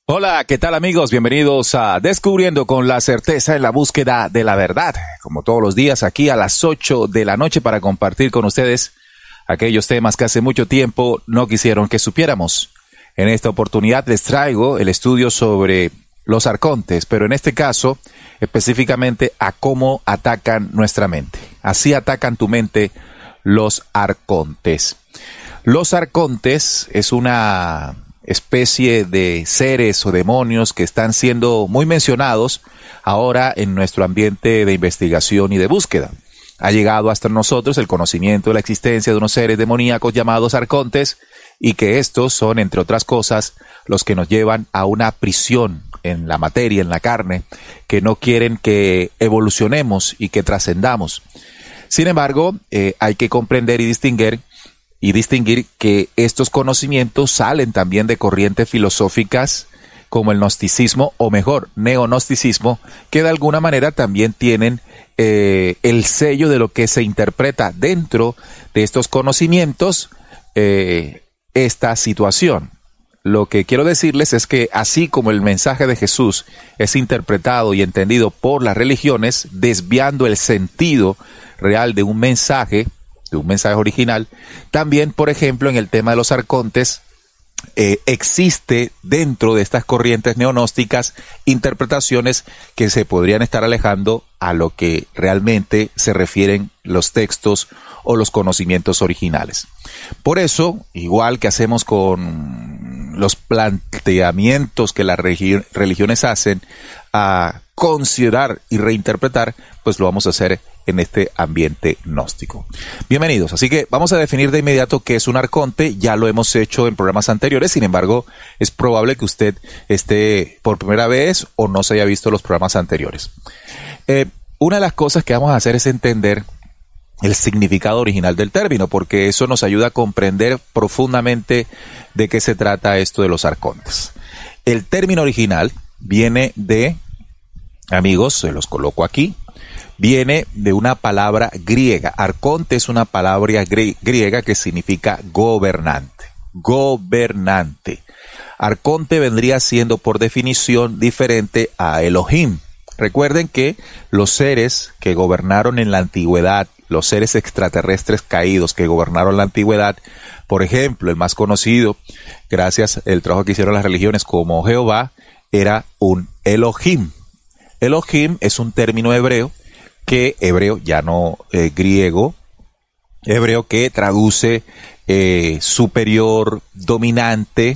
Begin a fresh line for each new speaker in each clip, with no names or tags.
Hola, ¿qué tal amigos? Bienvenidos a Descubriendo con la certeza en la búsqueda de la verdad. Como todos los días aquí a las 8 de la noche para compartir con ustedes aquellos temas que hace mucho tiempo no quisieron que supiéramos. En esta oportunidad les traigo el estudio sobre los arcontes, pero en este caso específicamente a cómo atacan nuestra mente. Así atacan tu mente los arcontes. Los arcontes es una especie de seres o demonios que están siendo muy mencionados ahora en nuestro ambiente de investigación y de búsqueda. Ha llegado hasta nosotros el conocimiento de la existencia de unos seres demoníacos llamados arcontes y que estos son, entre otras cosas, los que nos llevan a una prisión en la materia, en la carne, que no quieren que evolucionemos y que trascendamos. Sin embargo, hay que comprender y distinguir que estos conocimientos salen también de corrientes filosóficas como el gnosticismo, o mejor, neognosticismo, que de alguna manera también tienen el sello de lo que se interpreta dentro de estos conocimientos, esta situación. Lo que quiero decirles es que así como el mensaje de Jesús es interpretado y entendido por las religiones, desviando el sentido real de un mensaje original, también, por ejemplo, en el tema de los arcontes, existe dentro de estas corrientes neognósticas interpretaciones que se podrían estar alejando a lo que realmente se refieren los textos o los conocimientos originales. Por eso, igual que hacemos con los planteamientos que las religiones hacen a considerar y reinterpretar, pues lo vamos a hacer en este ambiente gnóstico. Bienvenidos. Así que vamos a definir de inmediato qué es un arconte. Ya lo hemos hecho en programas anteriores, sin embargo, es probable que usted esté por primera vez o no se haya visto los programas anteriores. Una de las cosas que vamos a hacer es entender el significado original del término, porque eso nos ayuda a comprender profundamente de qué se trata esto de los arcontes. El término original viene de, amigos, se los coloco aquí, viene de una palabra griega. Arconte es una palabra griega que significa gobernante. Gobernante. Arconte vendría siendo por definición diferente a Elohim. Recuerden que los seres que gobernaron en la antigüedad, los seres extraterrestres caídos que gobernaron la antigüedad, por ejemplo, el más conocido, gracias al trabajo que hicieron las religiones como Jehová, era un Elohim. Elohim es un término hebreo, ya no griego, hebreo, que traduce superior, dominante,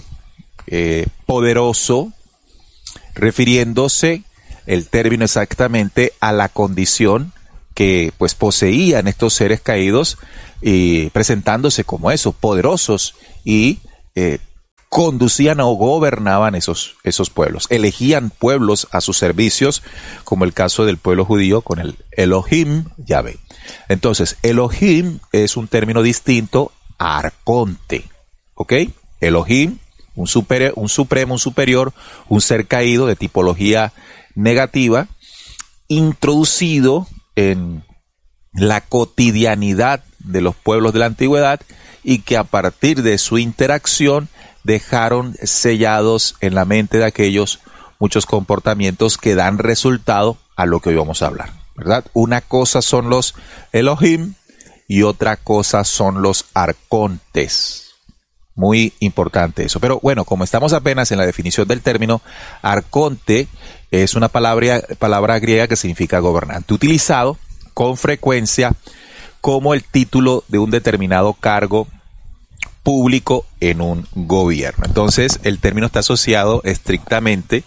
poderoso, refiriéndose el término exactamente a la condición que pues poseían estos seres caídos, presentándose como eso, poderosos, y conducían o gobernaban esos pueblos, elegían pueblos a sus servicios, como el caso del pueblo judío con el Elohim, Yahvé. Entonces, Elohim es un término distinto a arconte, ¿ok? Elohim, un supremo, un superior, un ser caído de tipología negativa, introducido en la cotidianidad de los pueblos de la antigüedad y que a partir de su interacción dejaron sellados en la mente de aquellos muchos comportamientos que dan resultado a lo que hoy vamos a hablar, ¿verdad? Una cosa son los Elohim y otra cosa son los arcontes. Muy importante eso. Pero bueno, como estamos apenas en la definición del término, arconte es una palabra griega que significa gobernante, utilizado con frecuencia como el título de un determinado cargo público en un gobierno. Entonces, el término está asociado estrictamente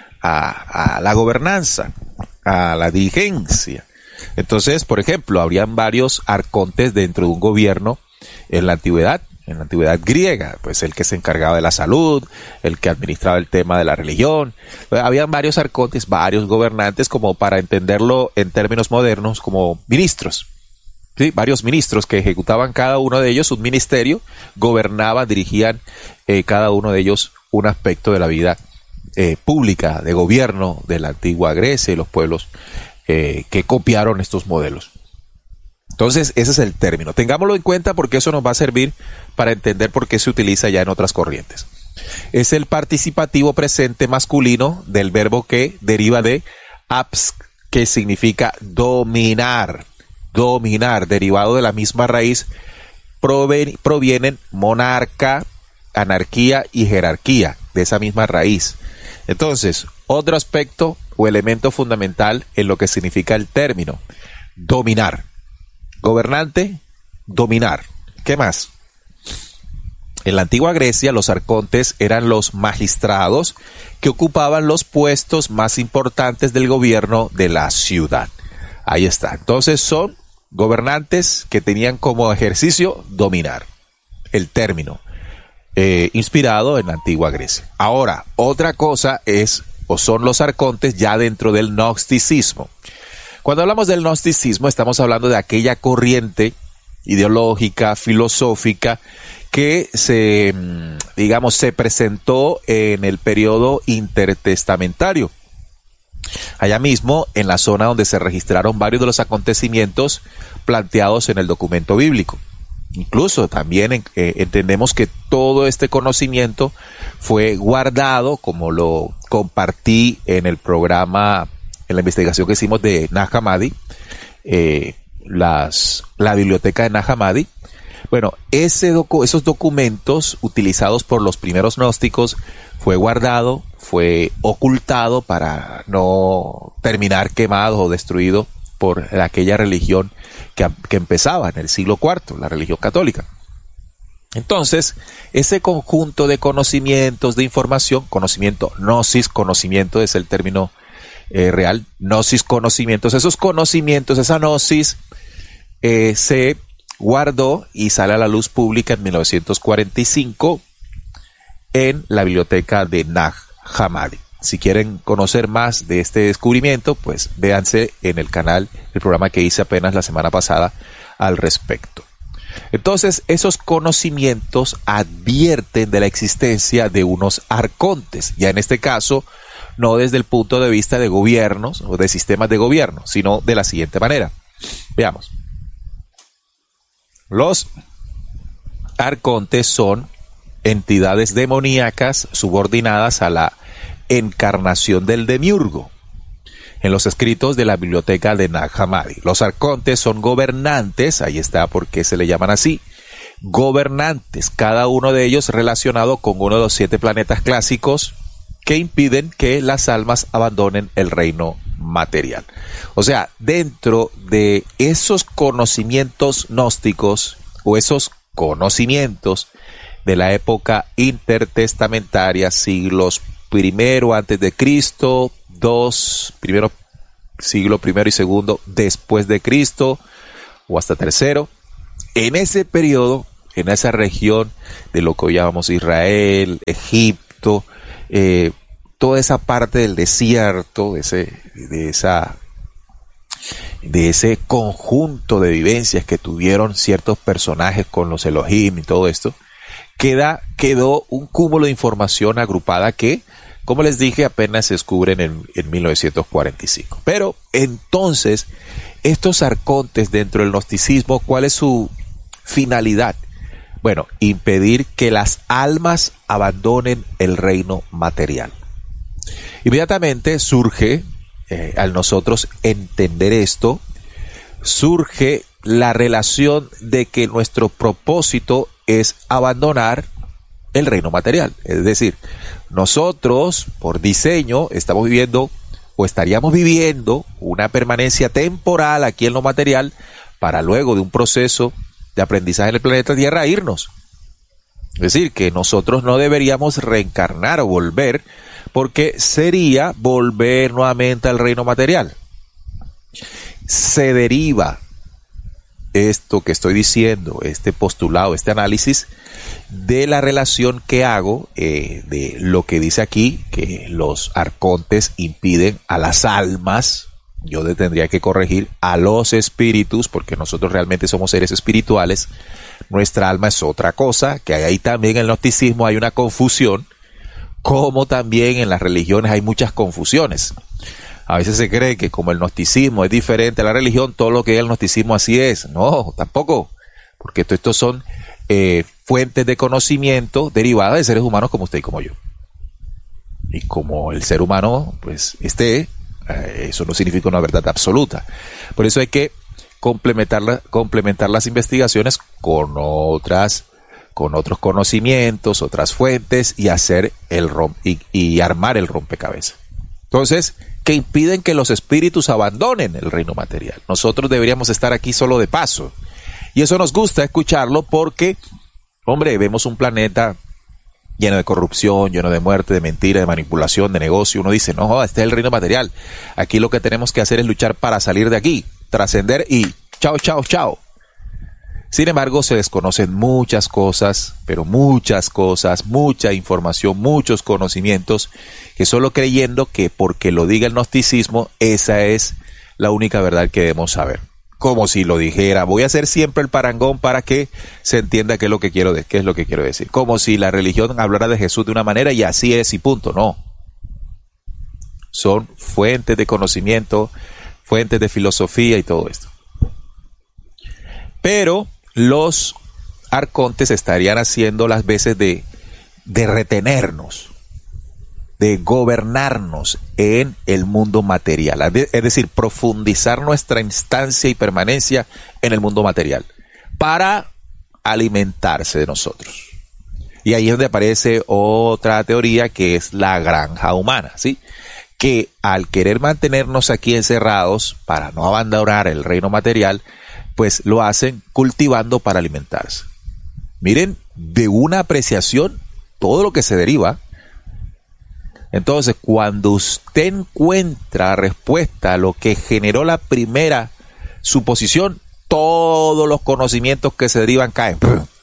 a la gobernanza, a la dirigencia. Entonces, por ejemplo, habrían varios arcontes dentro de un gobierno en la antigüedad griega, pues el que se encargaba de la salud, el que administraba el tema de la religión. Habían varios arcontes, varios gobernantes, como para entenderlo en términos modernos, como ministros. ¿Sí? Varios ministros que ejecutaban cada uno de ellos un ministerio, gobernaban, dirigían cada uno de ellos un aspecto de la vida pública, de gobierno de la antigua Grecia y los pueblos que copiaron estos modelos. Entonces, ese es el término. Tengámoslo en cuenta porque eso nos va a servir para entender por qué se utiliza ya en otras corrientes. es el participativo presente masculino del verbo que deriva de abs, que significa dominar. Dominar, derivado de la misma raíz, provienen monarca, anarquía y jerarquía, de esa misma raíz. Entonces, otro aspecto o elemento fundamental en lo que significa el término: dominar. Gobernante, dominar. ¿Qué más? En la antigua Grecia, los arcontes eran los magistrados que ocupaban los puestos más importantes del gobierno de la ciudad. Ahí está. Entonces son gobernantes que tenían como ejercicio dominar. El término inspirado en la antigua Grecia. Ahora, otra cosa es o son los arcontes ya dentro del gnosticismo. Cuando hablamos del gnosticismo, estamos hablando de aquella corriente ideológica, filosófica, que se presentó en el periodo intertestamentario. Allá mismo, en la zona donde se registraron varios de los acontecimientos planteados en el documento bíblico. Incluso también entendemos que todo este conocimiento fue guardado, como lo compartí en el programa, en la investigación que hicimos de Nag Hammadi, la biblioteca de Nag Hammadi. Bueno, esos documentos utilizados por los primeros gnósticos fue guardado, fue ocultado para no terminar quemado o destruido por aquella religión que empezaba en el siglo IV, la religión católica. Entonces, ese conjunto de conocimientos, de información, conocimiento, gnosis, conocimiento es el término real, gnosis, conocimientos, esos conocimientos, esa gnosis se guardó y sale a la luz pública en 1945 en la biblioteca de Nag Hammadi. Si quieren conocer más de este descubrimiento, pues véanse en el canal, el programa que hice apenas la semana pasada al respecto. Entonces, esos conocimientos advierten de la existencia de unos arcontes, ya en este caso, no desde el punto de vista de gobiernos o de sistemas de gobierno, sino de la siguiente manera. Veamos. Los arcontes son entidades demoníacas subordinadas a la encarnación del demiurgo. En los escritos de la biblioteca de Nag Hammadi, los arcontes son gobernantes, ahí está por qué se le llaman así, gobernantes, cada uno de ellos relacionado con uno de los 7 planetas clásicos que impiden que las almas abandonen el reino material. O sea, dentro de esos conocimientos gnósticos o esos conocimientos de la época intertestamentaria, siglos primero antes de Cristo, siglo primero y segundo después de Cristo, o hasta tercero, en ese periodo, en esa región de lo que hoy llamamos Israel, Egipto, toda esa parte del desierto, de ese conjunto de vivencias que tuvieron ciertos personajes con los Elohim y todo esto, quedó un cúmulo de información agrupada que, como les dije, apenas se descubren en 1945. Pero entonces, estos arcontes dentro del gnosticismo, ¿cuál es su finalidad? Bueno, impedir que las almas abandonen el reino material. Inmediatamente surge, al nosotros entender esto, surge la relación de que nuestro propósito es abandonar el reino material. Es decir, nosotros, por diseño, estamos viviendo o estaríamos viviendo una permanencia temporal aquí en lo material para luego de un proceso de aprendizaje en el planeta Tierra irnos. Es decir, que nosotros no deberíamos reencarnar o volver, porque sería volver nuevamente al reino material. Se deriva esto que estoy diciendo, este postulado, este análisis, de la relación que hago de lo que dice aquí, que los arcontes impiden a las almas, yo tendría que corregir a los espíritus, porque nosotros realmente somos seres espirituales, nuestra alma es otra cosa, que ahí también en el gnosticismo hay una confusión, como también en las religiones hay muchas confusiones. A veces se cree que como el gnosticismo es diferente a la religión, todo lo que es el gnosticismo así es. No, tampoco, porque estos son fuentes de conocimiento derivadas de seres humanos como usted y como yo. Y como el ser humano, pues, eso no significa una verdad absoluta. Por eso hay que complementar las investigaciones con otros conocimientos, otras fuentes y hacer y armar el rompecabezas. Entonces, que impiden que los espíritus abandonen el reino material. Nosotros deberíamos estar aquí solo de paso. Y eso nos gusta escucharlo porque, hombre, vemos un planeta lleno de corrupción, lleno de muerte, de mentira, de manipulación, de negocio. Uno dice, no, este es el reino material. Aquí lo que tenemos que hacer es luchar para salir de aquí, trascender y chao, chao, chao. Sin embargo, se desconocen muchas cosas, pero muchas cosas, mucha información, muchos conocimientos, que solo creyendo que porque lo diga el gnosticismo, esa es la única verdad que debemos saber. Como si lo dijera, voy a hacer siempre el parangón para que se entienda qué es lo que quiero decir. Como si la religión hablara de Jesús de una manera y así es y punto. No. Son fuentes de conocimiento, fuentes de filosofía y todo esto. Pero los arcontes estarían haciendo las veces de retenernos, de gobernarnos en el mundo material, es decir, profundizar nuestra instancia y permanencia en el mundo material para alimentarse de nosotros. Y ahí es donde aparece otra teoría que es la granja humana, ¿sí? Que al querer mantenernos aquí encerrados para no abandonar el reino material, pues lo hacen cultivando para alimentarse. Miren, de una apreciación, todo lo que se deriva. Entonces, cuando usted encuentra respuesta a lo que generó la primera suposición, todos los conocimientos que se derivan caen.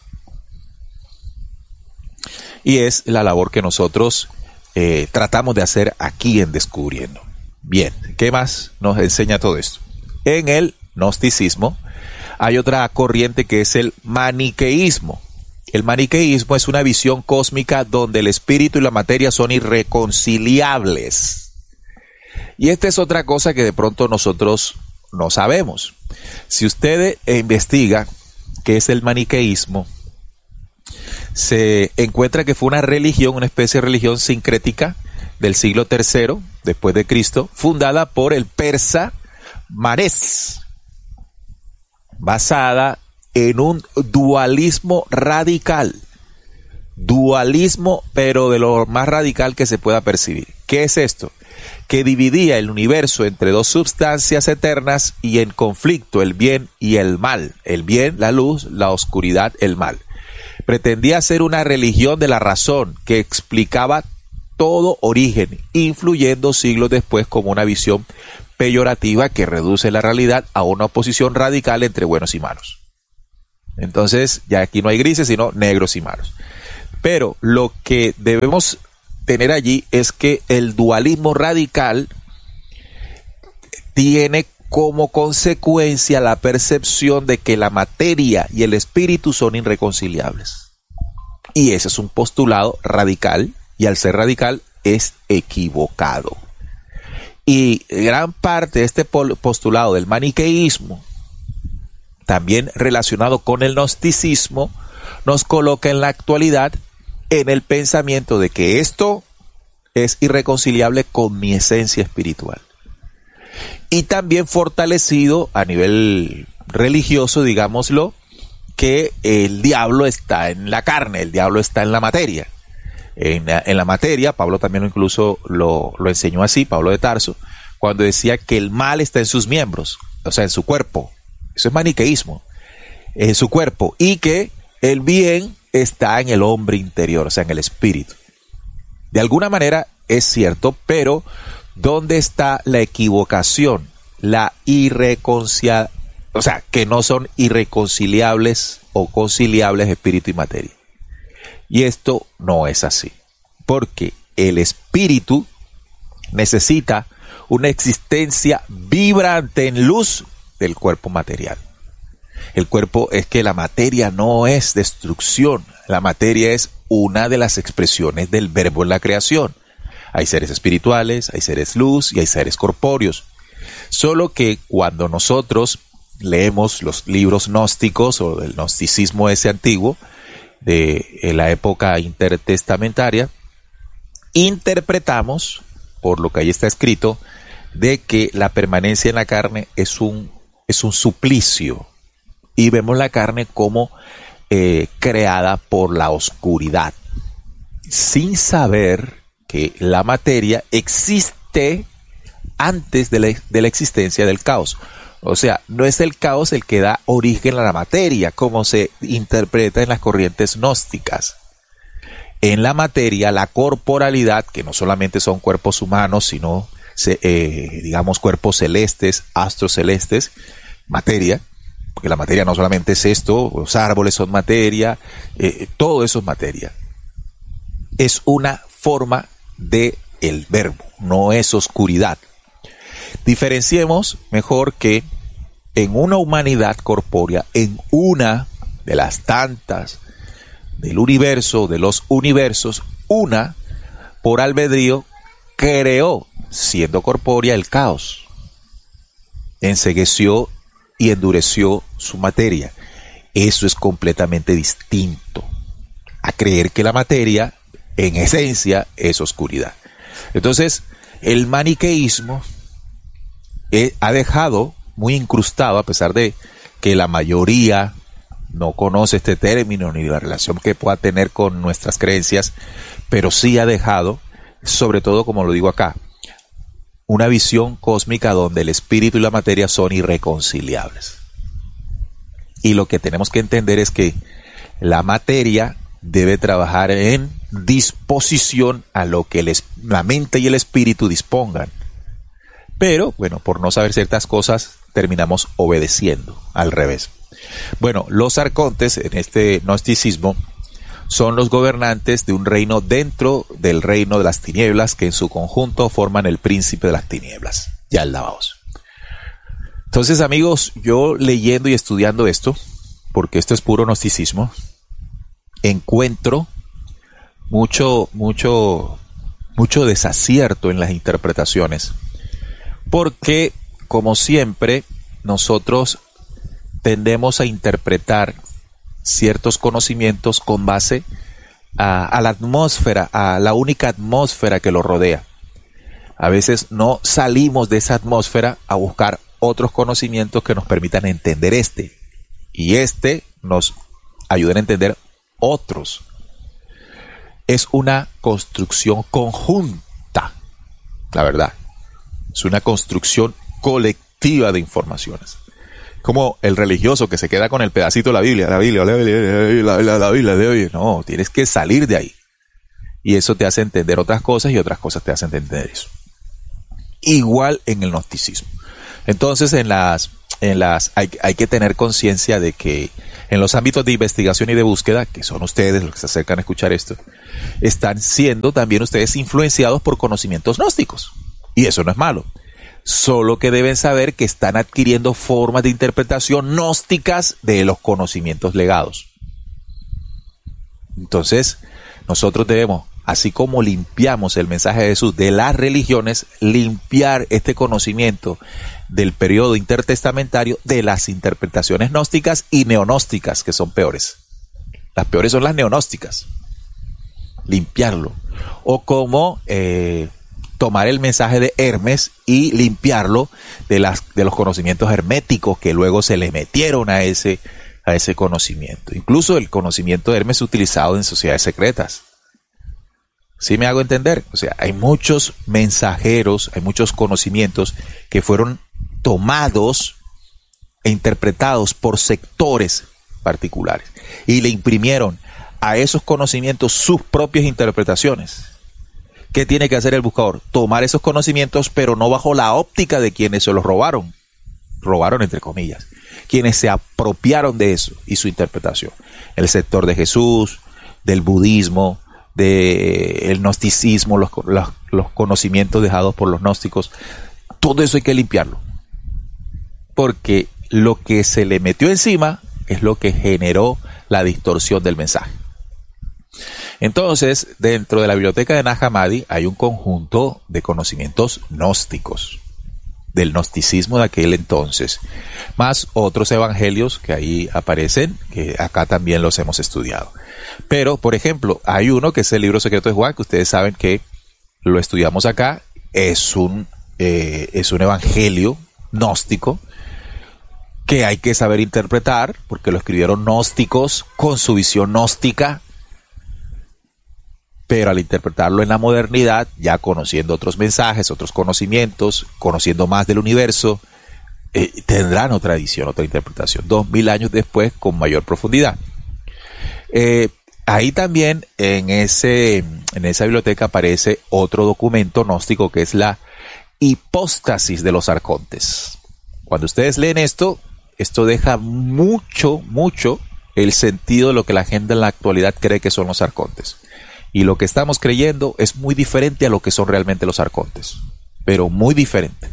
Y es la labor que nosotros tratamos de hacer aquí en Descubriendo. Bien, ¿qué más nos enseña todo esto? En el gnosticismo hay otra corriente que es el maniqueísmo. El maniqueísmo es una visión cósmica donde el espíritu y la materia son irreconciliables. Y esta es otra cosa que de pronto nosotros no sabemos. Si usted investiga qué es el maniqueísmo, se encuentra que fue una religión, una especie de religión sincrética del siglo III después de Cristo, fundada por el persa Manes, basada en un dualismo radical. Dualismo, pero de lo más radical que se pueda percibir. ¿Qué es esto? Que dividía el universo entre dos sustancias eternas y en conflicto el bien y el mal. El bien, la luz, la oscuridad, el mal. Pretendía ser una religión de la razón que explicaba todo origen, influyendo siglos después como una visión peyorativa que reduce la realidad a una oposición radical entre buenos y malos. Entonces, ya aquí no hay grises, sino negros y malos. Pero lo que debemos tener allí es que el dualismo radical tiene como consecuencia la percepción de que la materia y el espíritu son irreconciliables. Y ese es un postulado radical, y al ser radical es equivocado. Y gran parte de este postulado del maniqueísmo, también relacionado con el gnosticismo, nos coloca en la actualidad en el pensamiento de que esto es irreconciliable con mi esencia espiritual. Y también fortalecido a nivel religioso, digámoslo, que el diablo está en la carne, el diablo está en la materia. En la materia, Pablo también incluso lo enseñó así, Pablo de Tarso, cuando decía que el mal está en sus miembros, o sea, en su cuerpo. Eso es maniqueísmo, en su cuerpo, y que el bien está en el hombre interior, o sea, en el espíritu. De alguna manera es cierto, pero ¿dónde está la equivocación? La irreconciliación, o sea, que no son irreconciliables o conciliables espíritu y materia. Y esto no es así, porque el espíritu necesita una existencia vibrante en luz del cuerpo material. El cuerpo es que la materia no es destrucción, la materia es una de las expresiones del verbo en la creación. Hay seres espirituales, hay seres luz y hay seres corpóreos. Solo que cuando nosotros leemos los libros gnósticos o del gnosticismo ese antiguo, de la época intertestamentaria, interpretamos, por lo que ahí está escrito, de que la permanencia en la carne es un suplicio, y vemos la carne como creada por la oscuridad, sin saber que la materia existe antes de la existencia del caos. O sea, no es el caos el que da origen a la materia, como se interpreta en las corrientes gnósticas. En la materia, la corporalidad, que no solamente son cuerpos humanos, sino, digamos, cuerpos celestes, astros celestes, materia, porque la materia no solamente es esto, los árboles son materia, todo eso es materia. Es una forma del verbo, no es oscuridad. Diferenciemos mejor que en una humanidad corpórea, en una de las tantas del universo, de los universos, una, por albedrío, creó, siendo corpórea, el caos. Encegueció y endureció su materia. Eso es completamente distinto a creer que la materia, en esencia, es oscuridad. Entonces, el maniqueísmo ha dejado muy incrustado, a pesar de que la mayoría no conoce este término ni la relación que pueda tener con nuestras creencias, pero sí ha dejado, sobre todo, como lo digo acá, una visión cósmica donde el espíritu y la materia son irreconciliables. Y lo que tenemos que entender es que la materia debe trabajar en disposición a lo que la mente y el espíritu dispongan. Pero, bueno, por no saber ciertas cosas, terminamos obedeciendo al revés. Bueno, los arcontes en este gnosticismo son los gobernantes de un reino dentro del reino de las tinieblas, que en su conjunto forman el príncipe de las tinieblas. Ya el lavaos. Entonces, amigos, yo leyendo y estudiando esto, porque esto es puro gnosticismo, encuentro mucho desacierto en las interpretaciones. Porque, como siempre, nosotros tendemos a interpretar ciertos conocimientos con base a la atmósfera, a la única atmósfera que lo rodea. A veces no salimos de esa atmósfera a buscar otros conocimientos que nos permitan entender y nos ayuden a entender otros. Es una construcción conjunta, la verdad. Es una construcción colectiva de informaciones. Como el religioso que se queda con el pedacito de la Biblia. La Biblia. No, tienes que salir de ahí. Y eso te hace entender otras cosas y otras cosas te hacen entender eso. Igual en el gnosticismo. Entonces, hay que tener conciencia de que en los ámbitos de investigación y de búsqueda, que son ustedes los que se acercan a escuchar esto, están siendo también ustedes influenciados por conocimientos gnósticos. Y eso no es malo. Solo que deben saber que están adquiriendo formas de interpretación gnósticas de los conocimientos legados. Entonces, nosotros debemos, así como limpiamos el mensaje de Jesús de las religiones, limpiar este conocimiento del periodo intertestamentario de las interpretaciones gnósticas y neognósticas, que son peores. Las peores son las neognósticas. Limpiarlo. O como tomar el mensaje de Hermes y limpiarlo de los conocimientos herméticos que luego se le metieron a ese conocimiento. Incluso el conocimiento de Hermes utilizado en sociedades secretas. ¿Sí me hago entender? O sea, hay muchos mensajeros, hay muchos conocimientos que fueron tomados e interpretados por sectores particulares y le imprimieron a esos conocimientos sus propias interpretaciones. ¿Qué tiene que hacer el buscador? Tomar esos conocimientos, pero no bajo la óptica de quienes se los robaron. Robaron entre comillas. Quienes se apropiaron de eso y su interpretación. El sector de Jesús, del budismo, del gnosticismo, los conocimientos dejados por los gnósticos. Todo eso hay que limpiarlo. Porque lo que se le metió encima es lo que generó la distorsión del mensaje. Entonces, dentro de la biblioteca de Nag Hammadi hay un conjunto de conocimientos gnósticos. del gnosticismo de aquel entonces, más otros evangelios que ahí aparecen, que acá también los hemos estudiado. Pero, por ejemplo, hay uno que es el libro secreto de Juan, que ustedes saben que lo estudiamos acá, es un evangelio gnóstico que hay que saber interpretar, porque lo escribieron gnósticos con su visión gnóstica, pero al interpretarlo en la modernidad, ya conociendo otros mensajes, otros conocimientos, conociendo más del universo, tendrán otra edición, otra interpretación, 2000 años después con mayor profundidad. Ahí también en esa biblioteca aparece otro documento gnóstico que es la hipóstasis de los arcontes. Cuando ustedes leen esto deja mucho el sentido de lo que la gente en la actualidad cree que son los arcontes. Y lo que estamos creyendo es muy diferente a lo que son realmente los arcontes, pero muy diferente.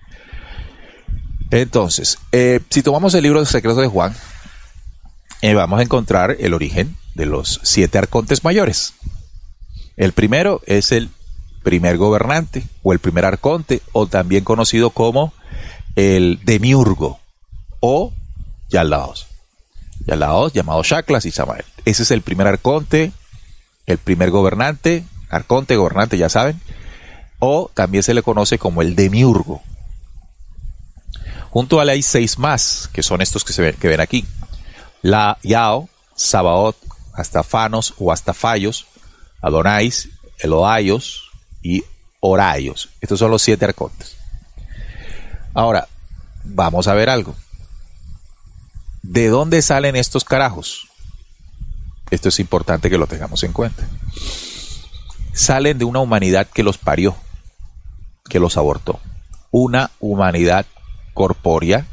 Entonces, si tomamos el libro secreto de Juan, vamos a encontrar el origen de los 7 arcontes mayores. El primero es el primer gobernante, o el primer arconte, o también conocido como el demiurgo, o Yalaos, llamado Shaklas y Samael. Ese es el primer arconte, el primer gobernante, arconte, gobernante, ya saben, o también se le conoce como el demiurgo. Junto a él hay 6 más, que son estos que ven aquí: la Yao, Sabaoth, Astafanos o Astafayos, Adonais, Elohaios y Horaios. Estos son los 7 arcontes. Ahora, vamos a ver algo. ¿De dónde salen estos carajos? Esto es importante que lo tengamos en cuenta. Salen de una humanidad que los parió, que los abortó. Una humanidad corpórea,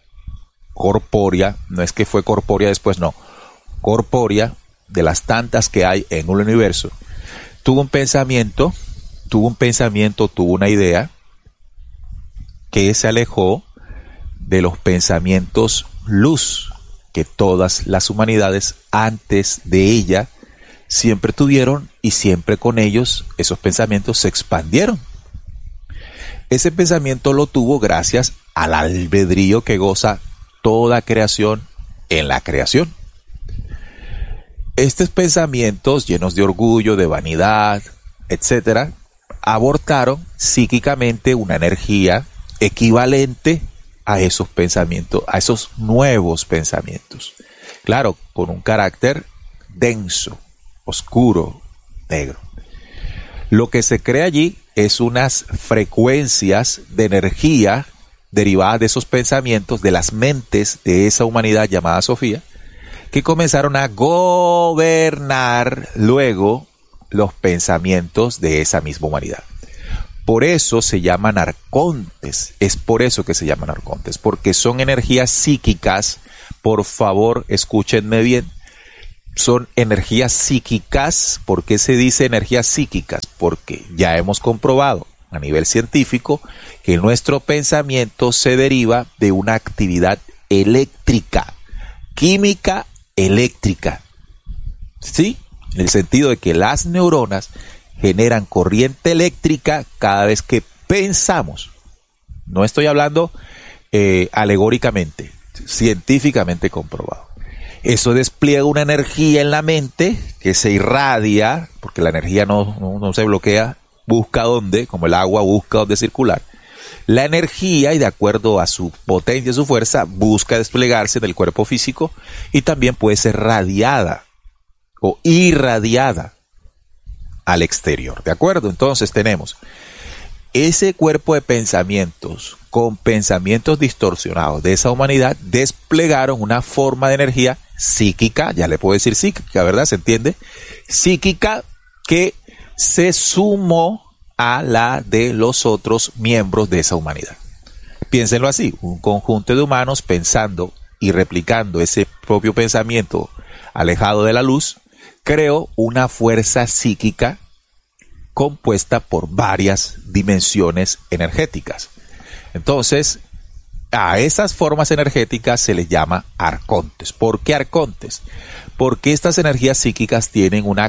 no es que fue corpórea después, no. Corpórea, de las tantas que hay en un universo. Tuvo un pensamiento, tuvo una idea que se alejó de los pensamientos luz que todas las humanidades antes de ella siempre tuvieron, y siempre con ellos esos pensamientos se expandieron. Ese pensamiento lo tuvo gracias al albedrío que goza toda creación en la creación. Estos pensamientos llenos de orgullo, de vanidad, etcétera, abortaron psíquicamente una energía equivalente a esos pensamientos, a esos nuevos pensamientos. Claro, con un carácter denso, oscuro, negro. Lo que se crea allí es unas frecuencias de energía derivadas de esos pensamientos, de las mentes de esa humanidad llamada Sofía, que comenzaron a gobernar luego los pensamientos de esa misma humanidad. Por eso se llaman arcontes, es por eso que se llaman arcontes, porque son energías psíquicas. Por favor, escúchenme bien, son energías psíquicas. ¿Por qué se dice energías psíquicas? Porque ya hemos comprobado a nivel científico que nuestro pensamiento se deriva de una actividad eléctrica, química eléctrica, ¿sí? En el sentido de que las neuronas generan corriente eléctrica cada vez que pensamos. No estoy hablando alegóricamente, científicamente comprobado. Eso despliega una energía en la mente que se irradia, porque la energía no se bloquea, busca dónde, como el agua busca dónde circular. La energía, y de acuerdo a su potencia y su fuerza, busca desplegarse en el cuerpo físico, y también puede ser radiada o irradiada al exterior, ¿de acuerdo? Entonces tenemos ese cuerpo de pensamientos con pensamientos distorsionados de esa humanidad, desplegaron una forma de energía psíquica, ya le puedo decir psíquica, ¿verdad? ¿Se entiende? Psíquica, que se sumó a la de los otros miembros de esa humanidad. Piénsenlo así, un conjunto de humanos pensando y replicando ese propio pensamiento alejado de la luz, creó una fuerza psíquica compuesta por varias dimensiones energéticas. Entonces, a esas formas energéticas se les llama arcontes. ¿Por qué arcontes? Porque estas energías psíquicas tienen una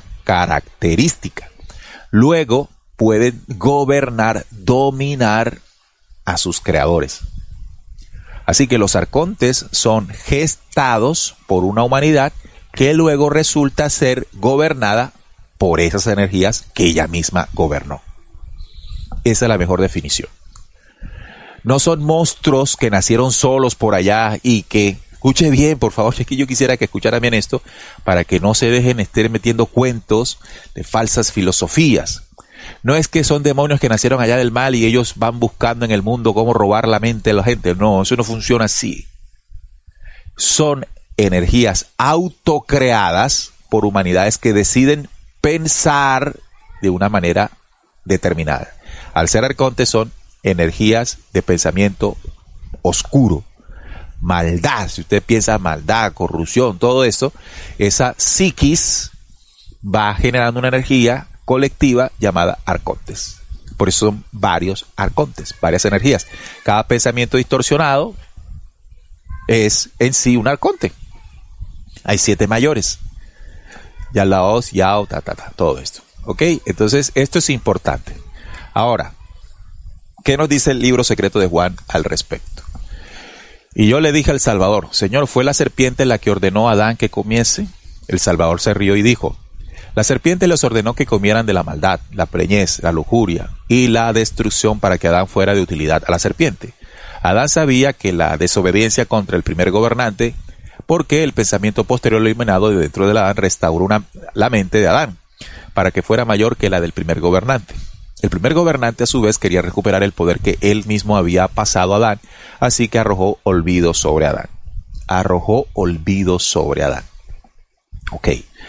característica. Luego pueden gobernar, dominar a sus creadores. Así que los arcontes son gestados por una humanidad que luego resulta ser gobernada por esas energías que ella misma gobernó. Esa es la mejor definición. No son monstruos que nacieron solos por allá y que, escuche bien, por favor, es que yo quisiera que escucharan bien esto para que no se dejen estar metiendo cuentos de falsas filosofías. No es que son demonios que nacieron allá del mal y ellos van buscando en el mundo cómo robar la mente de la gente. No, eso no funciona así. Son energías autocreadas por humanidades que deciden pensar de una manera determinada. Al ser arcontes son energías de pensamiento oscuro, maldad. Si usted piensa maldad, corrupción, todo esto, esa psiquis va generando una energía colectiva llamada arcontes. Por eso son varios arcontes, varias energías. Cada pensamiento distorsionado es en sí un arconte. Hay 7 mayores. Yalaos, Yao, todo esto. ¿Ok? Entonces, esto es importante. Ahora, ¿qué nos dice el libro secreto de Juan al respecto? Y yo le dije al Salvador, Señor, ¿fue la serpiente la que ordenó a Adán que comiese? El Salvador se rió y dijo, la serpiente les ordenó que comieran de la maldad, la preñez, la lujuria y la destrucción para que Adán fuera de utilidad a la serpiente. Adán sabía que la desobediencia contra el primer gobernante, porque el pensamiento posterior eliminado de dentro de Adán restauró la mente de Adán, para que fuera mayor que la del primer gobernante. El primer gobernante a su vez quería recuperar el poder que él mismo había pasado a Adán, así que arrojó olvido sobre Adán. Arrojó olvido sobre Adán. Ok.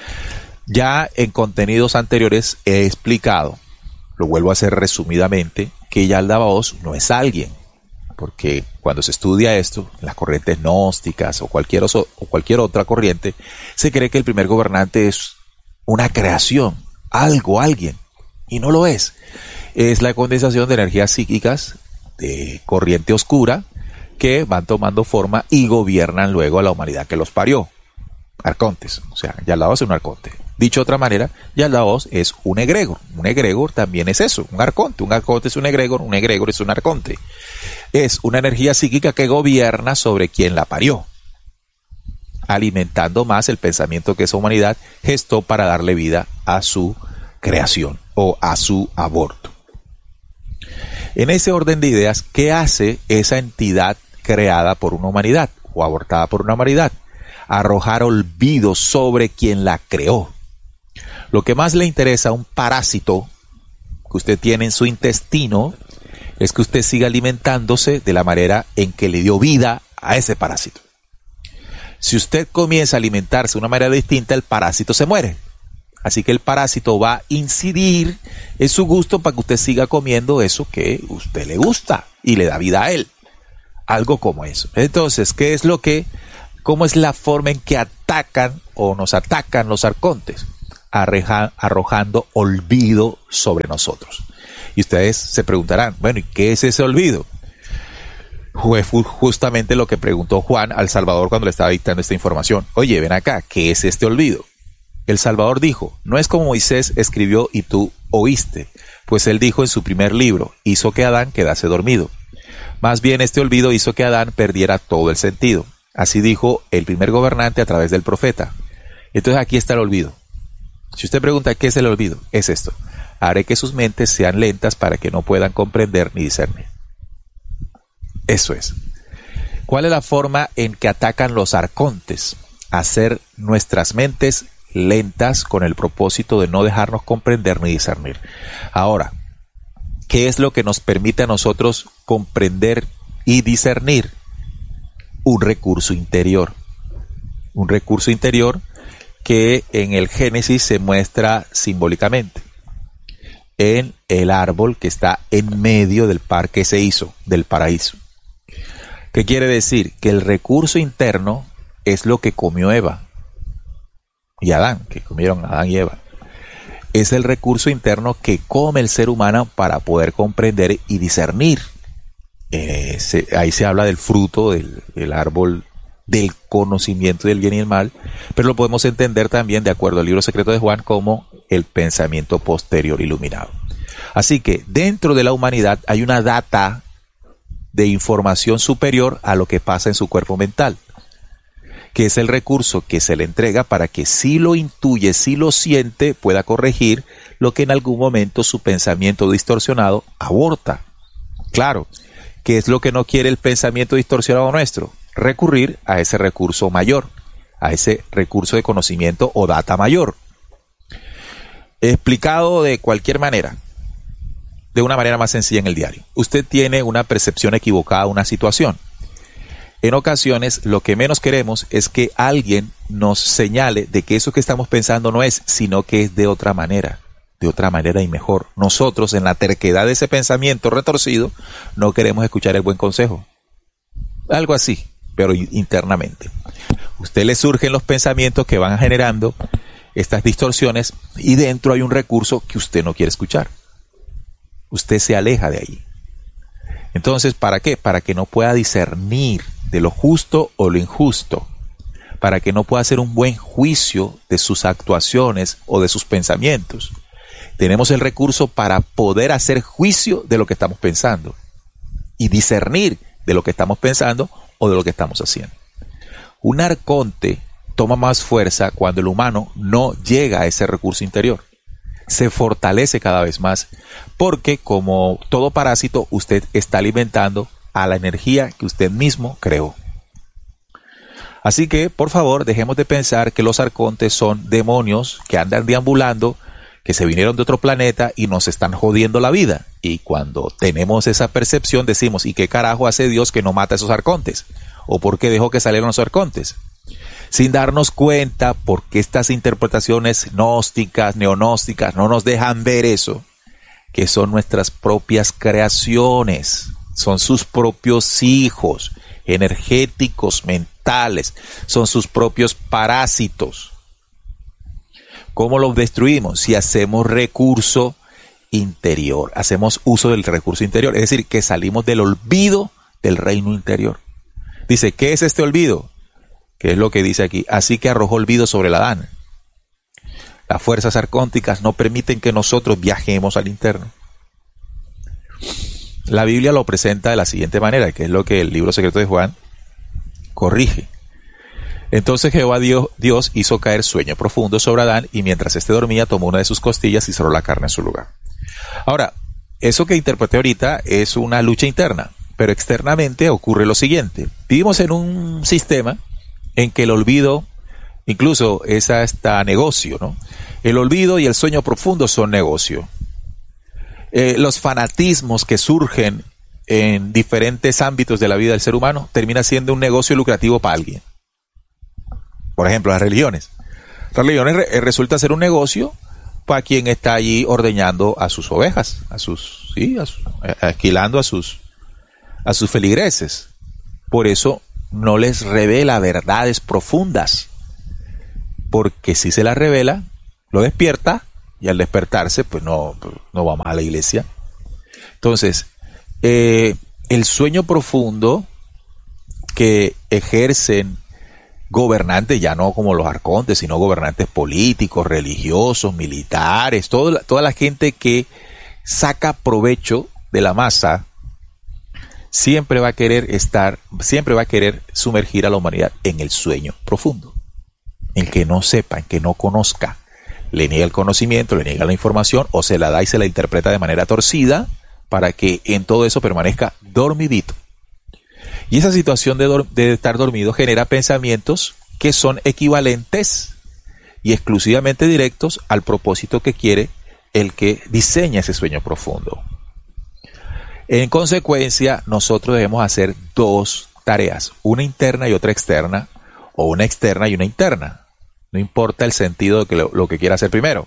Ya en contenidos anteriores he explicado, lo vuelvo a hacer resumidamente, que Yaldabaoth no es alguien, porque cuando se estudia esto, en las corrientes gnósticas o cualquier otra corriente, se cree que el primer gobernante es una creación, algo, alguien, y no lo es. Es la condensación de energías psíquicas de corriente oscura que van tomando forma y gobiernan luego a la humanidad que los parió. Arcontes, o sea, Yaldabaoth es un arconte. Dicho de otra manera, Yaldabaoth es un egregor. Un egregor también es eso, un arconte. Un arconte es un egregor es un arconte. Es una energía psíquica que gobierna sobre quien la parió, alimentando más el pensamiento que esa humanidad gestó para darle vida a su creación o a su aborto. En ese orden de ideas, ¿qué hace esa entidad creada por una humanidad o abortada por una humanidad? Arrojar olvido sobre quien la creó. Lo que más le interesa a un parásito que usted tiene en su intestino es que usted siga alimentándose de la manera en que le dio vida a ese parásito. Si usted comienza a alimentarse de una manera distinta, el parásito se muere. Así que el parásito va a incidir en su gusto para que usted siga comiendo eso que a usted le gusta y le da vida a él. Algo como eso. Entonces, ¿cómo es la forma en que atacan o nos atacan los arcontes? Arrojando olvido sobre nosotros. Y ustedes se preguntarán, bueno, ¿y qué es ese olvido? Fue justamente lo que preguntó Juan al Salvador cuando le estaba dictando esta información. Oye, ven acá, ¿qué es este olvido? El Salvador dijo, no es como Moisés escribió y tú oíste, pues él dijo en su primer libro, hizo que Adán quedase dormido. Más bien este olvido hizo que Adán perdiera todo el sentido. Así dijo el primer gobernante a través del profeta. Entonces aquí está el olvido. Si usted pregunta qué es el olvido, es esto. Haré que sus mentes sean lentas para que no puedan comprender ni discernir. Eso es. ¿Cuál es la forma en que atacan los arcontes? Hacer nuestras mentes lentas con el propósito de no dejarnos comprender ni discernir. Ahora, ¿qué es lo que nos permite a nosotros comprender y discernir? Un recurso interior. Un recurso interior que en el Génesis se muestra simbólicamente en el árbol que está en medio del par que se hizo, del paraíso. ¿Qué quiere decir? Que el recurso interno es lo que comió Eva y Adán, que comieron Adán y Eva. Es el recurso interno que come el ser humano para poder comprender y discernir. Ahí se habla del fruto del árbol del conocimiento del bien y el mal, pero lo podemos entender también, de acuerdo al libro secreto de Juan, como el pensamiento posterior iluminado. Así que dentro de la humanidad hay una data de información superior a lo que pasa en su cuerpo mental, que es el recurso que se le entrega para que si lo intuye, si lo siente, pueda corregir lo que en algún momento su pensamiento distorsionado aborta. Claro, ¿qué es lo que no quiere el pensamiento distorsionado nuestro? Recurrir a ese recurso mayor, a ese recurso de conocimiento o data mayor. Explicado de cualquier manera, de una manera más sencilla en el diario. Usted tiene una percepción equivocada de una situación. En ocasiones, lo que menos queremos es que alguien nos señale de que eso que estamos pensando no es, sino que es de otra manera y mejor. Nosotros, en la terquedad de ese pensamiento retorcido, no queremos escuchar el buen consejo. Algo así, pero internamente. Usted le surgen los pensamientos que van generando estas distorsiones y dentro hay un recurso que usted no quiere escuchar. Usted se aleja de ahí. Entonces, ¿para qué? Para que no pueda discernir de lo justo o lo injusto, para que no pueda hacer un buen juicio de sus actuaciones o de sus pensamientos. Tenemos el recurso para poder hacer juicio de lo que estamos pensando y discernir de lo que estamos pensando o de lo que estamos haciendo. Un arconte toma más fuerza cuando el humano no llega a ese recurso interior. Se fortalece cada vez más porque, como todo parásito, usted está alimentando a la energía que usted mismo creó. Así que, por favor, dejemos de pensar que los arcontes son demonios que andan deambulando, que se vinieron de otro planeta y nos están jodiendo la vida. Y cuando tenemos esa percepción decimos, ¿y qué carajo hace Dios que no mata a esos arcontes? ¿O por qué dejó que salieran los arcontes? Sin darnos cuenta porque estas interpretaciones gnósticas, neognósticas, no nos dejan ver eso, que son nuestras propias creaciones, son sus propios hijos energéticos, mentales, son sus propios parásitos. ¿Cómo los destruimos? Si hacemos recurso interior, hacemos uso del recurso interior, es decir, que salimos del olvido del reino interior. Dice, ¿qué es este olvido? Que es lo que dice aquí, así que arrojó olvido sobre el Adán. Las fuerzas arcónticas no permiten que nosotros viajemos al interno. La Biblia lo presenta de la siguiente manera, que es lo que el libro secreto de Juan corrige. Entonces Jehová Dios hizo caer sueño profundo sobre Adán y mientras éste dormía tomó una de sus costillas y cerró la carne en su lugar. Ahora, eso que interpreté ahorita es una lucha interna, pero externamente ocurre lo siguiente. Vivimos en un sistema en que el olvido, incluso es hasta negocio, ¿no? El olvido y el sueño profundo son negocio. Los fanatismos que surgen en diferentes ámbitos de la vida del ser humano termina siendo un negocio lucrativo para alguien. Por ejemplo, las religiones. Las religiones resulta ser un negocio para quien está allí ordeñando a sus ovejas, alquilando a sus feligreses. Por eso no les revela verdades profundas, porque si se las revela, lo despierta y al despertarse, pues no vamos a la iglesia. Entonces, el sueño profundo que ejercen gobernantes, ya no como los arcontes, sino gobernantes políticos, religiosos, militares, toda la gente que saca provecho de la masa, siempre va a querer sumergir a la humanidad en el sueño profundo. El que no sepa, el que no conozca, le niega el conocimiento, le niega la información, o se la da y se la interpreta de manera torcida, para que en todo eso permanezca dormidito. Y esa situación de estar dormido genera pensamientos que son equivalentes y exclusivamente directos al propósito que quiere el que diseña ese sueño profundo. En consecuencia, nosotros debemos hacer dos tareas, una interna y otra externa, o una externa y una interna. No importa el sentido de lo que quiera hacer primero.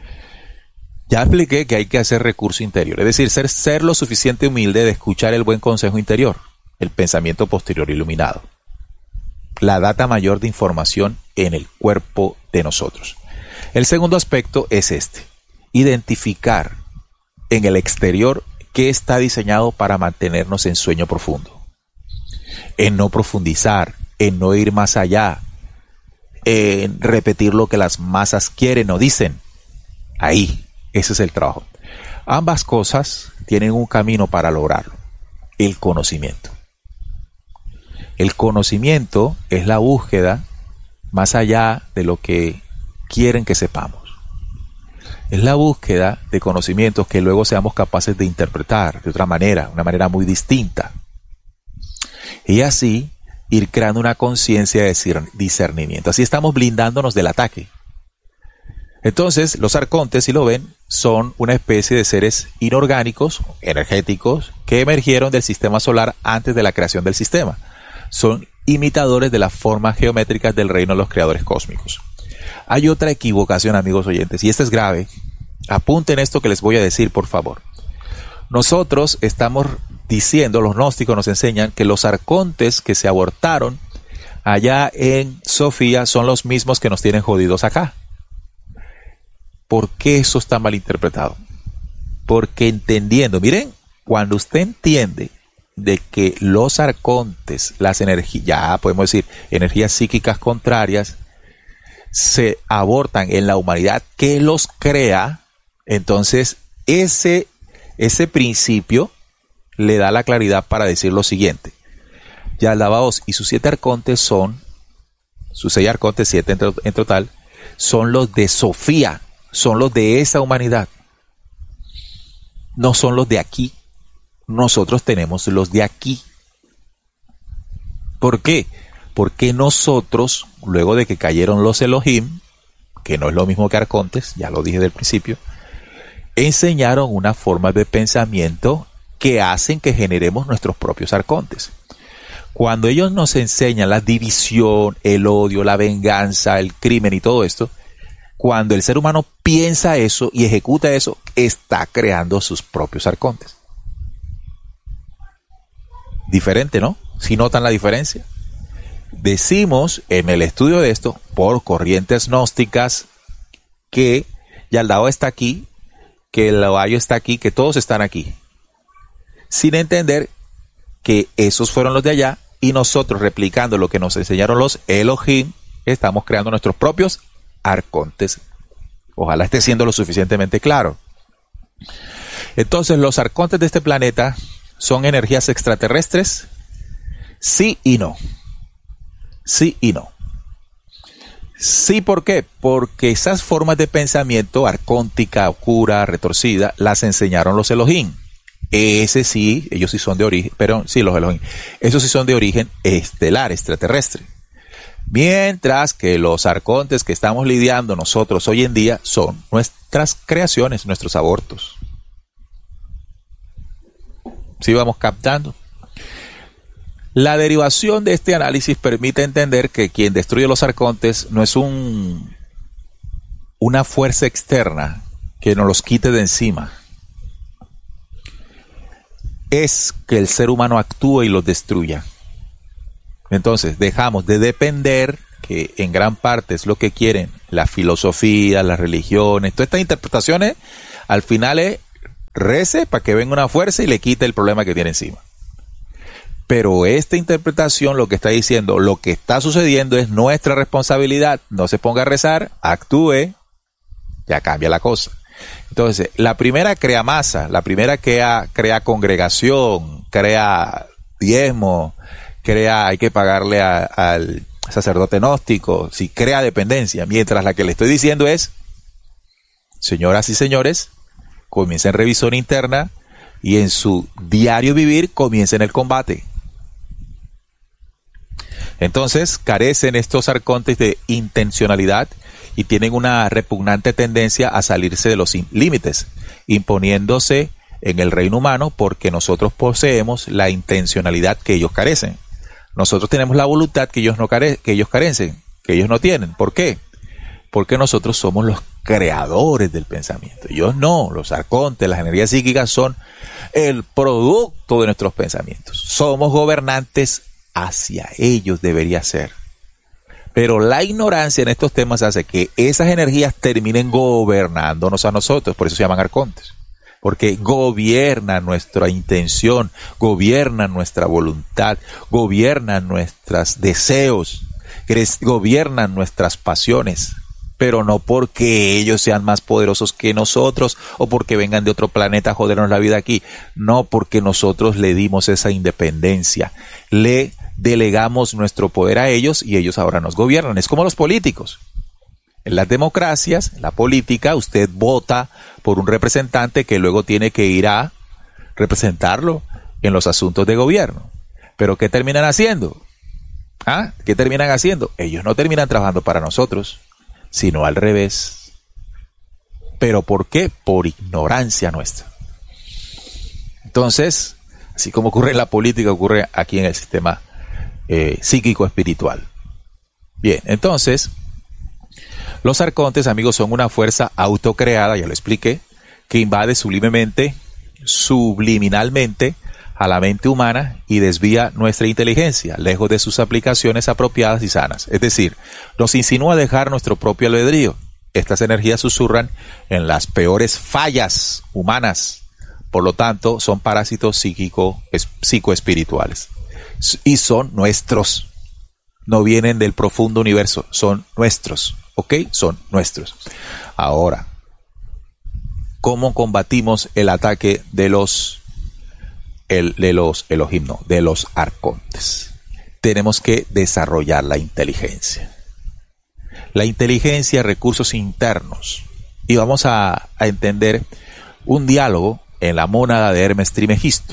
Ya expliqué que hay que hacer recurso interior, es decir, ser lo suficiente humilde de escuchar el buen consejo interior, el pensamiento posterior iluminado, la data mayor de información en el cuerpo de nosotros. El segundo aspecto es este, identificar en el exterior qué está diseñado para mantenernos en sueño profundo, en no profundizar, en no ir más allá, en repetir lo que las masas quieren o dicen. Ahí, ese es el trabajo. Ambas cosas tienen un camino para lograrlo. el conocimiento. El conocimiento es la búsqueda más allá de lo que quieren que sepamos. Es la búsqueda de conocimientos que luego seamos capaces de interpretar de otra manera, una manera muy distinta. Y así ir creando una conciencia de discernimiento. Así estamos blindándonos del ataque. Entonces, los arcontes, si lo ven, son una especie de seres inorgánicos, energéticos, que emergieron del sistema solar antes de la creación del sistema. Son imitadores de las formas geométricas del reino de los creadores cósmicos. Hay otra equivocación, amigos oyentes, y esta es grave. Apunten esto que les voy a decir, por favor. Nosotros estamos diciendo, los gnósticos nos enseñan que los arcontes que se abortaron allá en Sofía son los mismos que nos tienen jodidos acá. ¿Por qué eso está mal interpretado? Porque entendiendo, miren, cuando usted entiende de que los arcontes, las energías, ya podemos decir, energías psíquicas contrarias, se abortan en la humanidad que los crea, entonces ese principio le da la claridad para decir lo siguiente. Yaldabaoth y sus 7 arcontes son, sus 6 arcontes, 7 en total, son los de Sofía, son los de esa humanidad. No son los de aquí. Nosotros tenemos los de aquí. ¿Por qué? Porque nosotros, luego de que cayeron los Elohim, que no es lo mismo que arcontes, ya lo dije del principio, enseñaron una forma de pensamiento que hacen que generemos nuestros propios arcontes. Cuando ellos nos enseñan la división, el odio, la venganza, el crimen y todo esto, cuando el ser humano piensa eso y ejecuta eso, está creando sus propios arcontes. Diferente, ¿no? ¿Sí notan la diferencia? Decimos en el estudio de esto, por corrientes gnósticas, que Yaldao está aquí, que el Laoyo está aquí, que todos están aquí. Sin entender que esos fueron los de allá y nosotros, replicando lo que nos enseñaron los Elohim, estamos creando nuestros propios arcontes. Ojalá esté siendo lo suficientemente claro. Entonces, los arcontes de este planeta son energías extraterrestres, sí y no. Sí y no. Sí, ¿por qué? Porque esas formas de pensamiento, arcóntica, oscura, retorcida, las enseñaron los Elohim. Ese sí, ellos sí son de origen, pero sí, los Elohim, esos sí son de origen estelar, extraterrestre. Mientras que los arcontes que estamos lidiando nosotros hoy en día son nuestras creaciones, nuestros abortos. ¿Sí vamos captando? La derivación de este análisis permite entender que quien destruye los arcontes no es una fuerza externa que nos los quite de encima. Es que el ser humano actúe y los destruya. Entonces dejamos de depender, que en gran parte es lo que quieren la filosofía, las religiones, todas estas interpretaciones, al final es rece para que venga una fuerza y le quite el problema que tiene encima. Pero esta interpretación lo que está diciendo, lo que está sucediendo es nuestra responsabilidad. No se ponga a rezar, actúe, ya cambia la cosa. Entonces, la primera crea masa, la primera crea congregación, crea diezmo, hay que pagarle al sacerdote gnóstico, sí, crea dependencia. Mientras la que le estoy diciendo es, señoras y señores, comiencen revisión interna y en su diario vivir comiencen el combate. Entonces carecen estos arcontes de intencionalidad y tienen una repugnante tendencia a salirse de los límites, imponiéndose en el reino humano porque nosotros poseemos la intencionalidad que ellos carecen. Nosotros tenemos la voluntad que ellos carecen, que ellos no tienen. ¿Por qué? Porque nosotros somos los creadores del pensamiento. Ellos no, los arcontes, las energías psíquicas son el producto de nuestros pensamientos. Somos gobernantes hacia ellos, debería ser. Pero la ignorancia en estos temas hace que esas energías terminen gobernándonos a nosotros, por eso se llaman arcontes. Porque gobiernan nuestra intención, gobiernan nuestra voluntad, gobiernan nuestros deseos, gobiernan nuestras pasiones. pero no porque ellos sean más poderosos que nosotros o porque vengan de otro planeta a jodernos la vida aquí. No, porque nosotros le dimos esa independencia. Le delegamos nuestro poder a ellos y ellos ahora nos gobiernan. Es como los políticos. En las democracias, en la política, usted vota por un representante que luego tiene que ir a representarlo en los asuntos de gobierno. ¿Pero qué terminan haciendo? ¿Ah? ¿Qué terminan haciendo? Ellos no terminan trabajando para nosotros, sino al revés. ¿Pero por qué? Por ignorancia nuestra. Entonces, así como ocurre en la política, ocurre aquí en el sistema psíquico espiritual. Bien, entonces, los arcontes, amigos, son una fuerza autocreada, ya lo expliqué, que invade subliminalmente a la mente humana y desvía nuestra inteligencia, lejos de sus aplicaciones apropiadas y sanas. Es decir, nos insinúa dejar nuestro propio albedrío. Estas energías susurran en las peores fallas humanas. Por lo tanto, son parásitos psicoespirituales. Y son nuestros. No vienen del profundo universo, son nuestros. ¿Ok? Son nuestros. Ahora, ¿cómo combatimos el ataque de los Elohim, no, de los arcontes? Tenemos que desarrollar la inteligencia. La inteligencia, recursos internos. Y vamos a entender un diálogo en la mónada de Hermes Trismegisto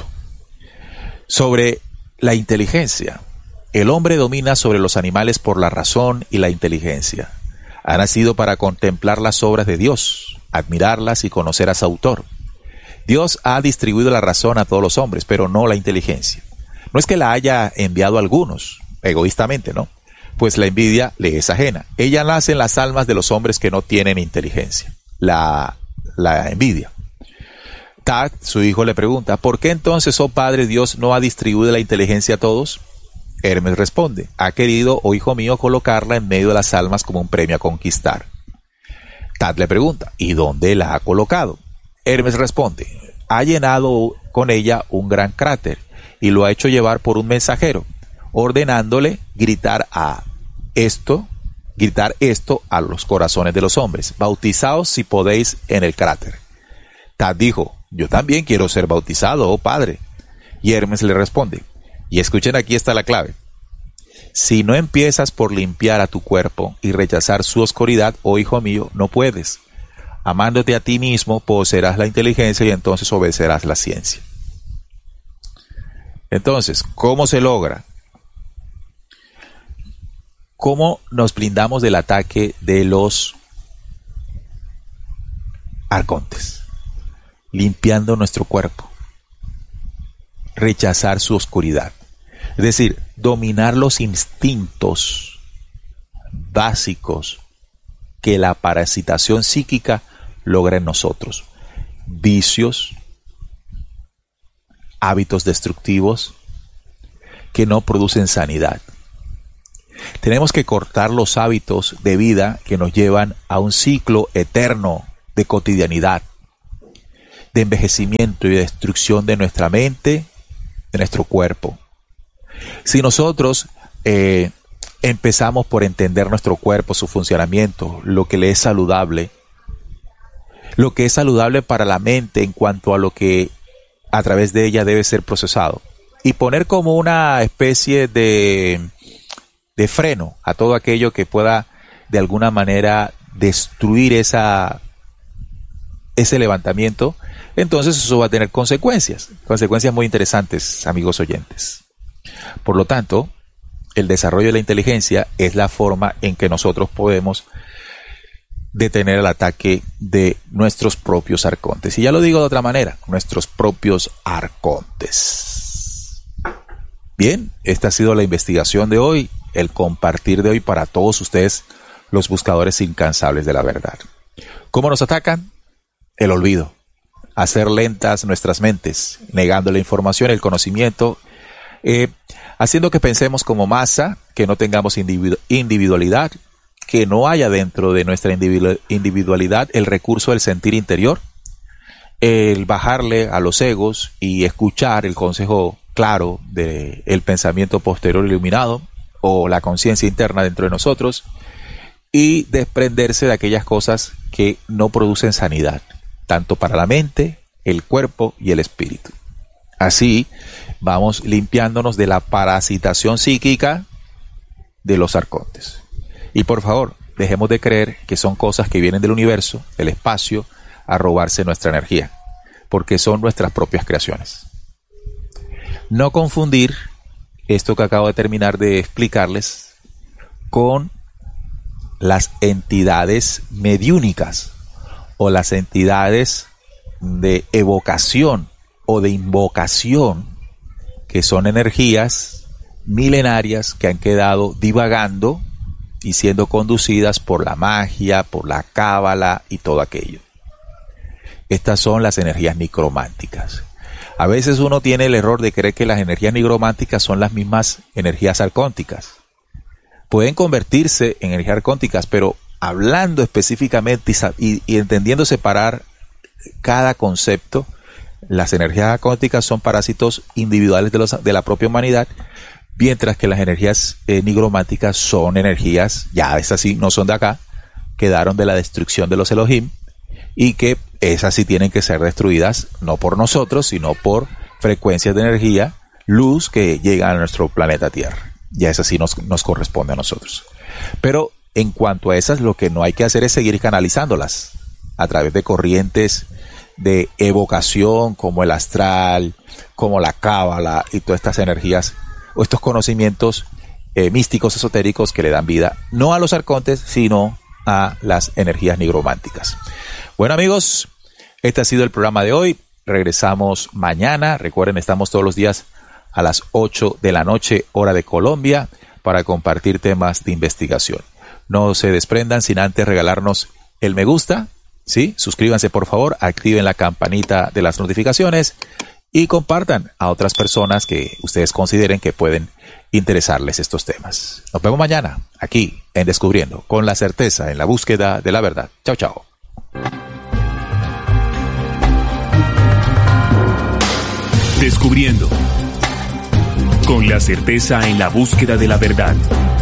sobre la inteligencia. El hombre domina sobre los animales por la razón y la inteligencia. Ha nacido para contemplar las obras de Dios, admirarlas y conocer a su autor. Dios ha distribuido la razón a todos los hombres, pero no la inteligencia. No es que la haya enviado a algunos, egoístamente, ¿no? Pues la envidia le es ajena. Ella nace en las almas de los hombres que no tienen inteligencia. La envidia. Tat, su hijo, le pregunta, ¿por qué entonces, oh Padre, Dios no ha distribuido la inteligencia a todos? Hermes responde, ha querido, oh hijo mío, colocarla en medio de las almas como un premio a conquistar. Tat le pregunta, ¿y dónde la ha colocado? Hermes responde, ha llenado con ella un gran cráter y lo ha hecho llevar por un mensajero, ordenándole gritar esto a los corazones de los hombres. Bautizaos si podéis en el cráter. Tat dijo, yo también quiero ser bautizado, oh padre. Y Hermes le responde, y escuchen, aquí está la clave. Si no empiezas por limpiar a tu cuerpo y rechazar su oscuridad, oh hijo mío, no puedes. Amándote a ti mismo, poseerás la inteligencia y entonces obedecerás la ciencia. Entonces, ¿cómo se logra? ¿Cómo nos blindamos del ataque de los arcontes? Limpiando nuestro cuerpo. Rechazar su oscuridad. Es decir, dominar los instintos básicos que la parasitación psíquica logra en nosotros. Vicios, hábitos destructivos que no producen sanidad. Tenemos que cortar los hábitos de vida que nos llevan a un ciclo eterno de cotidianidad, de envejecimiento y destrucción de nuestra mente, de nuestro cuerpo. Si nosotros empezamos por entender nuestro cuerpo, su funcionamiento, lo que le es saludable para la mente en cuanto a lo que a través de ella debe ser procesado, y poner como una especie de freno a todo aquello que pueda de alguna manera destruir ese levantamiento, entonces eso va a tener consecuencias muy interesantes, amigos oyentes. Por lo tanto, el desarrollo de la inteligencia es la forma en que nosotros podemos detener el ataque de nuestros propios arcontes. Y ya lo digo de otra manera, nuestros propios arcontes. Bien, esta ha sido la investigación de hoy, el compartir de hoy para todos ustedes, los buscadores incansables de la verdad. ¿Cómo nos atacan? El olvido. Hacer lentas nuestras mentes, negando la información, el conocimiento, haciendo que pensemos como masa, que no tengamos individualidad, que no haya dentro de nuestra individualidad el recurso del sentir interior, el bajarle a los egos y escuchar el consejo claro del pensamiento posterior iluminado o la conciencia interna dentro de nosotros, y desprenderse de aquellas cosas que no producen sanidad, tanto para la mente, el cuerpo y el espíritu. Así vamos limpiándonos de la parasitación psíquica de los arcontes. Y por favor, dejemos de creer que son cosas que vienen del universo, del espacio, a robarse nuestra energía, porque son nuestras propias creaciones. No confundir esto que acabo de terminar de explicarles con las entidades mediúnicas o las entidades de evocación o de invocación, que son energías milenarias que han quedado divagando y siendo conducidas por la magia, por la cábala y todo aquello. Estas son las energías nigrománticas. A veces uno tiene el error de creer que las energías nigrománticas son las mismas energías arcónticas. Pueden convertirse en energías arcónticas, pero hablando específicamente y entendiendo separar cada concepto, las energías arcónticas son parásitos individuales de la propia humanidad, mientras que las energías nigrománticas son energías, ya esas sí no son de acá, quedaron de la destrucción de los Elohim, y que esas sí tienen que ser destruidas no por nosotros, sino por frecuencias de energía, luz que llegan a nuestro planeta Tierra. Ya esas sí nos corresponde a nosotros. Pero en cuanto a esas, lo que no hay que hacer es seguir canalizándolas a través de corrientes de evocación como el astral, como la cábala y todas estas energías o estos conocimientos místicos, esotéricos que le dan vida no a los arcontes, sino a las energías nigrománticas. Bueno, amigos, este ha sido el programa de hoy. Regresamos mañana. Recuerden, estamos todos los días a las 8 de la noche, hora de Colombia, para compartir temas de investigación. No se desprendan sin antes regalarnos el me gusta, ¿sí? Suscríbanse, por favor, activen la campanita de las notificaciones y compartan a otras personas que ustedes consideren que pueden interesarles estos temas. Nos vemos mañana, aquí en Descubriendo, con la certeza en la búsqueda de la verdad. Chao, chao.
Descubriendo, con la certeza en la búsqueda de la verdad.